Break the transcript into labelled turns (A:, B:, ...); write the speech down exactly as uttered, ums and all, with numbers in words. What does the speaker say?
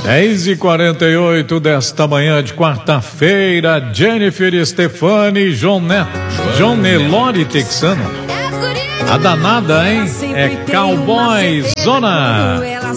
A: dez e quarenta e oito desta manhã de quarta-feira, Jennifer Stefani, João Neto, João Nelore Texano. A danada, hein? É Cowboy Zona.